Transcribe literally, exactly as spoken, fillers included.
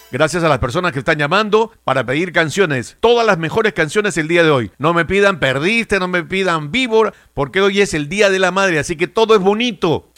Gracias a las personas que están llamando para pedir canciones. Todas las mejores canciones el día de hoy. No me pidan Perdiste, no me pidan Víbora, porque hoy es el Día de la Madre, así que todo es bonito.